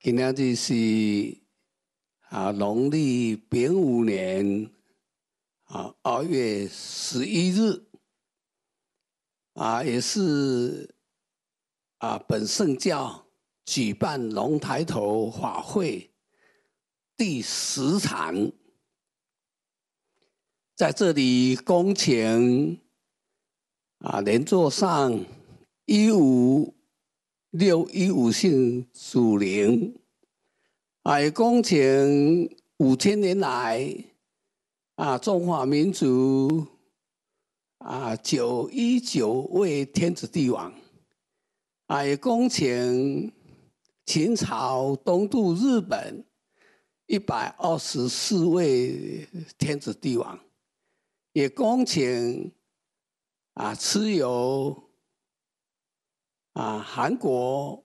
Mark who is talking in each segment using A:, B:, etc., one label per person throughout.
A: 今仔日是农历丙午年2月11日也是本圣教举办龙抬头法会第10场，在这里恭请莲座上15615姓祖灵，也恭请5000年来中华民族919位天子帝王，也恭请秦朝东渡日本124位天子帝王，也恭请蚩尤韩国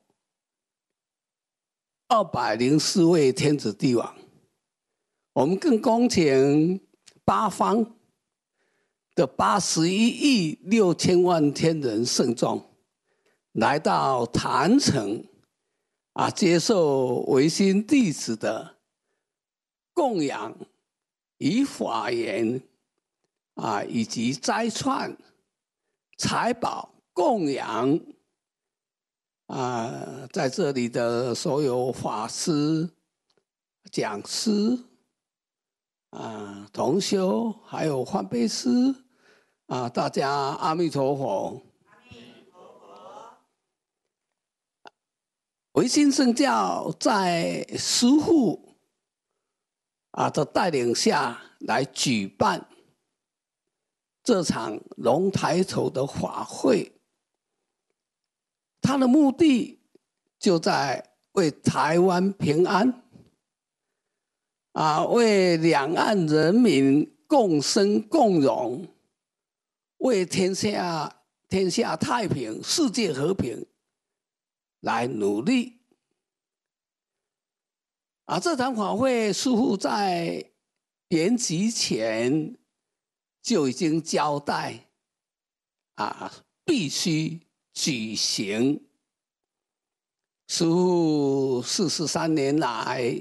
A: 204位天子帝王。我们更恭请八方的81亿6千万天人圣众来到坛城接受维新弟子的供养与法言以及斋串财宝供养在这里的所有法师、讲师同修还有换杯师大家阿弥陀佛。维新圣教在师父的带领下来举办这场龙抬头的法会，它的目的就在为台湾平安为两岸人民共生共荣，为天下太平、世界和平来努力。这场法会师父在延期前就已经交代必须举行。师父43年来